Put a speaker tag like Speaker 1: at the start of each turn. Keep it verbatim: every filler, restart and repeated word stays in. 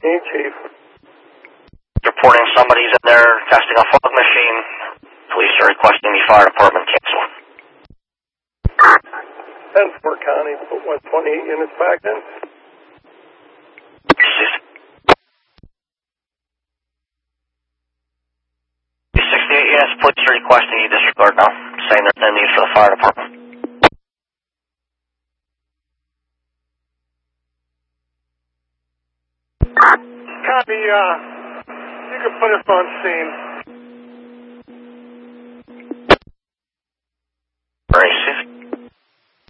Speaker 1: Hey, Chief.
Speaker 2: Reporting somebody's in there testing a fog machine. Police are requesting the fire department cancel.
Speaker 1: ten four County, put what, twenty-eight units back in?
Speaker 2: sixty-eight units, police are requesting you disregard now, saying there's no need for the fire department.
Speaker 1: Copy, uh, you can put us on scene.